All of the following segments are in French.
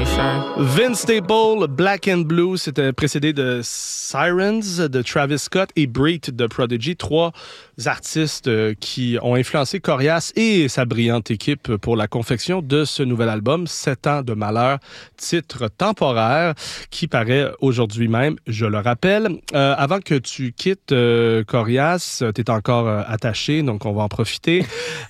Vince Staples, Black and Blue, c'était précédé de Sirens de Travis Scott et Breed de Prodigy, trois artistes qui ont influencé Corias et sa brillante équipe pour la confection de ce nouvel album, 7 ans de malheur, titre temporaire, qui paraît aujourd'hui même, je le rappelle. Avant que tu quittes Corias, tu es encore attaché, donc on va en profiter.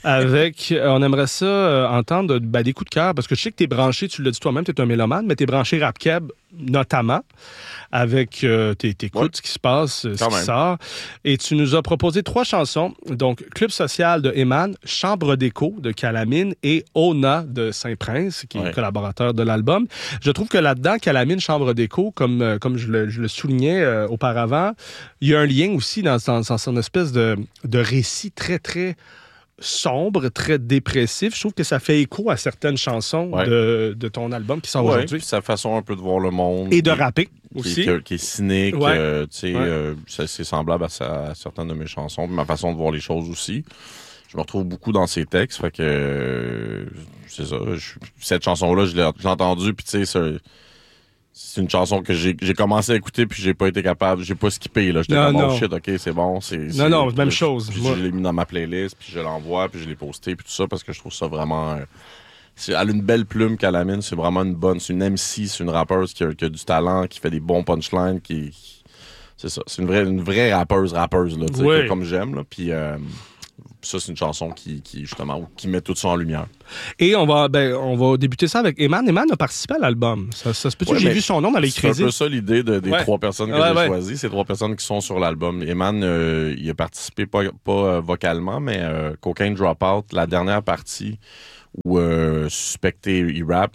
On aimerait ça entendre des coups de cœur, parce que je sais que tu es branché, tu l'as dit toi-même, tu es un mélomane, mais tu es branché rap-keb notamment, avec t'écoutes ce qui se passe, ce qui sort. Et tu nous as proposé 3 chansons, donc Club social de Eman, Chambre d'écho de Calamine et Ona de Saint-Prince, qui est collaborateur de l'album. Je trouve que là-dedans, Calamine, Chambre d'écho, comme je le soulignais auparavant, il y a un lien aussi dans son espèce de récit très, très sombre, très dépressif. Je trouve que ça fait écho à certaines chansons de ton album qui sort aujourd'hui. Sa façon un peu de voir le monde. Et de rapper aussi. Qui est cynique. C'est semblable à certaines de mes chansons. Ma façon de voir les choses aussi. Je me retrouve beaucoup dans ces textes. Fait que c'est ça. Cette chanson-là, je l'ai entendue. Puis tu sais, c'est une chanson que j'ai commencé à écouter puis j'ai pas été capable, j'ai pas skippé là, j'étais comme oh shit, OK, c'est bon, même chose. Puis je l'ai mis dans ma playlist, puis je l'envoie, puis je l'ai posté puis tout ça parce que je trouve ça vraiment elle a une belle plume Calamine, c'est vraiment c'est une MC, c'est une rappeuse qui a du talent, qui fait des bons punchlines, c'est ça, c'est une vraie rappeuse là, tu sais, comme j'aime là, puis ça, c'est une chanson qui justement qui met tout ça en lumière. Et on va débuter ça avec Eman. Eman a participé à l'album. Ça se peut-tu? J'ai vu son nom dans les crédits. C'est un peu ça l'idée des 3 personnes que j'ai choisies. Ces 3 personnes qui sont sur l'album. Eman, il a participé pas vocalement, mais Cocaine Dropout, la dernière partie où Suspecté, il rappe.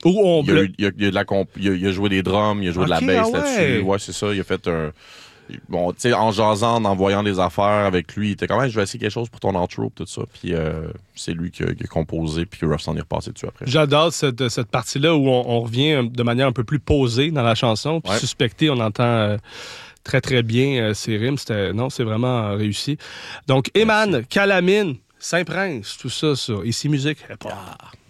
Il a joué des drums, il a joué de la bass là-dessus. Ouais, c'est ça. Il a fait un... Bon, tu sais, en jasant, en voyant des affaires avec lui, il était quand même, je vais essayer quelque chose pour ton outro, tout ça. Puis c'est lui qui a composé, puis Ruff s'en est repassé dessus après. J'adore cette partie-là où on revient de manière un peu plus posée dans la chanson. Puis Suspecté, on entend très, très bien ses rimes. C'est vraiment réussi. Donc, Eman, Calamine, Saint-Prince, tout ça, Ici Musique.